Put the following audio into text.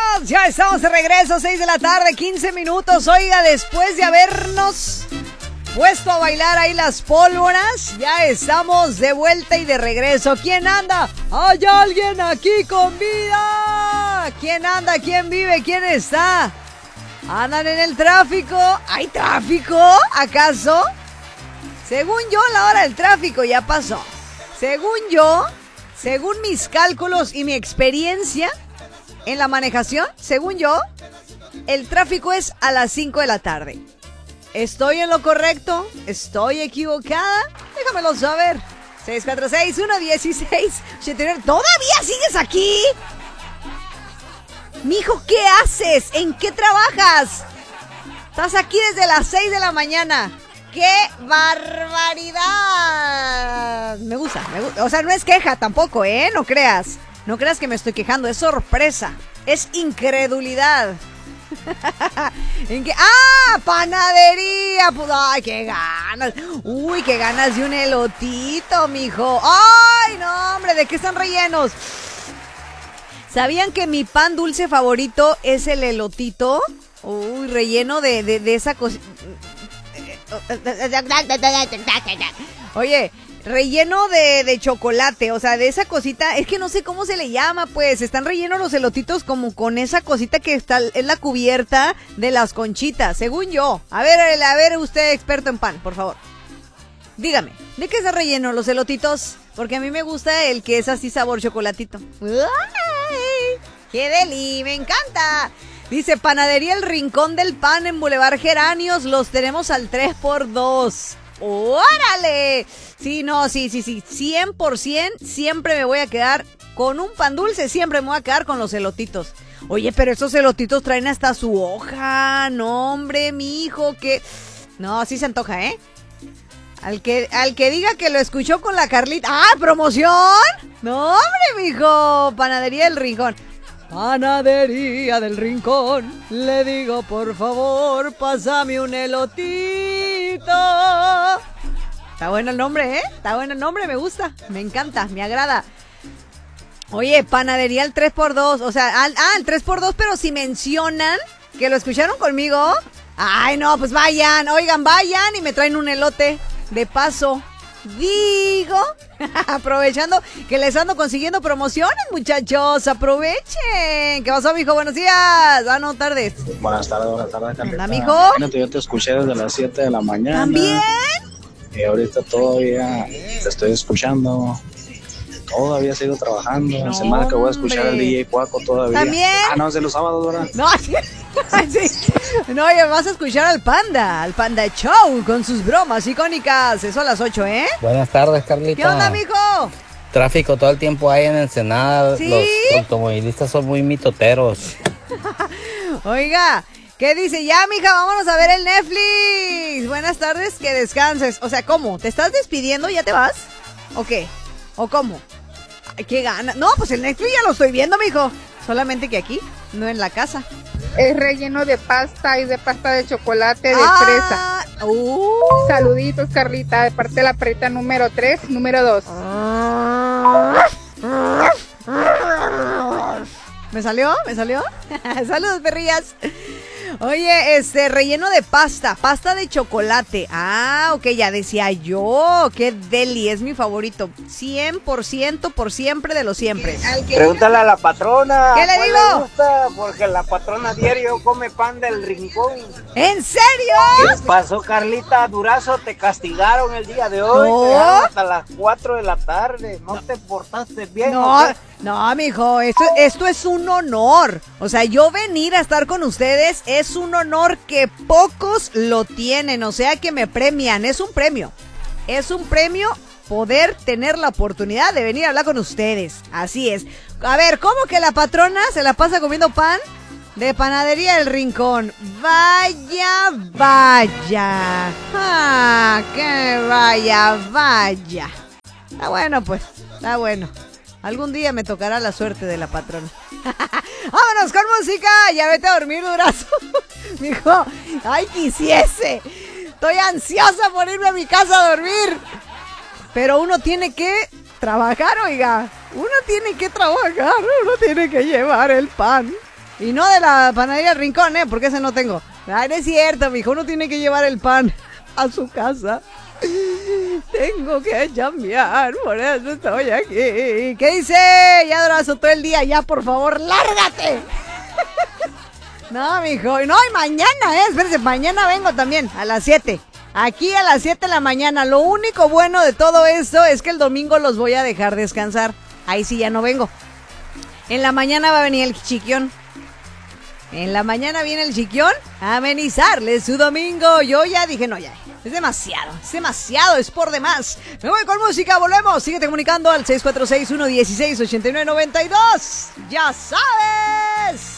Ya estamos de regreso, 6 de la tarde, 15 minutos. Oiga, después de habernos puesto a bailar ahí las pólvoras, ya estamos de vuelta y de regreso. ¿Quién anda? ¿Hay alguien aquí con vida? ¿Quién anda? ¿Quién vive? ¿Quién está? ¿Andan en el tráfico? ¿Hay tráfico? ¿Acaso? Según yo, la hora del tráfico ya pasó. Según yo, según mis cálculos y mi experiencia en la manejación, según yo, el tráfico es a las 5 de la tarde. ¿Estoy en lo correcto? ¿Estoy equivocada? Déjamelo saber. 646-116-89. ¿Todavía sigues aquí? Mijo, ¿qué haces? ¿En qué trabajas? Estás aquí desde las 6 de la mañana. ¡Qué barbaridad! Me gusta. O sea, no es queja tampoco, ¿eh? No creas que me estoy quejando. Es sorpresa. Es incredulidad. ¿En qué? ¡Ah! ¡Panadería! Pues, ¡ay, qué ganas! ¡Uy, qué ganas de un elotito, mijo! ¡Ay, no, hombre! ¿De qué están rellenos? ¿Sabían que mi pan dulce favorito es el elotito? Uy, relleno de esa cosita. Oye, relleno de chocolate, o sea, de esa cosita, es que no sé cómo se le llama, pues, están rellenos los elotitos como con esa cosita que está, es la cubierta de las conchitas, según yo. A ver, usted experto en pan, por favor. Dígame, ¿de qué está relleno los elotitos? Porque a mí me gusta el que es así sabor chocolatito. ¡Ay! ¡Qué deli! ¡Me encanta! Dice, Panadería El Rincón del Pan en Boulevard Geranios, los tenemos al 3x2. ¡Órale! Sí, no, sí, 100%, siempre me voy a quedar con un pan dulce, siempre me voy a quedar con los elotitos. Oye, pero esos elotitos traen hasta su hoja, no, hombre, mi hijo, que... No, sí se antoja, ¿eh? Al que diga que lo escuchó con la Carlita... ¡Ah, promoción! No, hombre, mijo, Panadería El Rincón. Panadería del Rincón, le digo por favor, pásame un elotito. Está bueno el nombre, ¿eh? Está bueno el nombre, me gusta, me encanta, me agrada. Oye, Panadería el 3x2, o sea, el 3x2, pero si mencionan que lo escucharon conmigo, ay no, pues vayan y me traen un elote de paso. Digo, aprovechando que les ando consiguiendo promociones, muchachos, aprovechen. ¿Qué pasó, mijo? Buenos días. No, tardes. Buenas tardes, Carlita. Hola, mijo. Yo te escuché desde las 7 de la mañana. ¿También? Y ahorita todavía te estoy escuchando. Todavía sigo trabajando. No, la semana que voy a escuchar al DJ Cuaco todavía. ¿También? No, es de los sábados, ¿verdad? No, sí. No, oye, vas a escuchar al Panda Show con sus bromas icónicas. Eso a las 8, ¿eh? Buenas tardes, Carlita. ¿Qué onda, mijo? Tráfico todo el tiempo hay en Ensenada. ¿Sí? Los automovilistas son muy mitoteros. Oiga, ¿qué dice? Ya, mija, vámonos a ver el Netflix. Buenas tardes, que descanses. O sea, ¿cómo? ¿Te estás despidiendo? ¿Ya te vas? ¿O qué? ¿O cómo? Ay, qué gana. No, pues el Netflix ya lo estoy viendo, mijo. Solamente que aquí, no en la casa. Es relleno de pasta y de pasta de chocolate de fresa. Saluditos, Carlita, de parte de la perrita número 3, número 2. ¿Me salió? Saludos, perrillas. Oye, relleno de pasta de chocolate. Ah, ok, ya decía yo, qué deli, es mi favorito. 100% por siempre de los siempre. Pregúntale a la patrona. ¿Qué le digo? Le gusta, porque la patrona diario come pan del Rincón. ¿En serio? ¿Qué pasó, Carlita? Durazo, te castigaron el día de hoy. No. Te dejaron hasta las 4 de la tarde. No te portaste bien. No, mijo, esto es un honor. O sea, yo venir a estar con ustedes es un honor que pocos lo tienen. O sea, que me premian. Es un premio. Es un premio poder tener la oportunidad de venir a hablar con ustedes. Así es. A ver, ¿cómo que la patrona se la pasa comiendo pan? De Panadería El Rincón. Vaya. Que vaya. Está bueno, pues. Está bueno. Algún día me tocará la suerte de la patrona. ¡Vámonos con música! Ya vete a dormir, Durazo. Mijo, ¡ay, quisiese! Estoy ansiosa por irme a mi casa a dormir. Pero uno tiene que trabajar, oiga. Uno tiene que trabajar. Uno tiene que llevar el pan. Y no de la panadería El Rincón, porque ese no tengo. Ay, no es cierto, mijo, uno tiene que llevar el pan a su casa. Tengo que chambear, por eso estoy aquí. ¿Qué dice? Ya Durazo todo el día, ya por favor, lárgate. No, mijo, no, y mañana, espérese, mañana vengo también, a las 7. Aquí a las 7 de la mañana. Lo único bueno de todo esto es que el domingo los voy a dejar descansar. Ahí sí ya no vengo. En la mañana va a venir el chiquión. En la mañana viene el chiquión a amenizarle su domingo. Yo ya dije, no, ya. Es demasiado, es por demás. Me voy con música, volvemos. Síguete comunicando al 646-116-8992. ¡Ya sabes!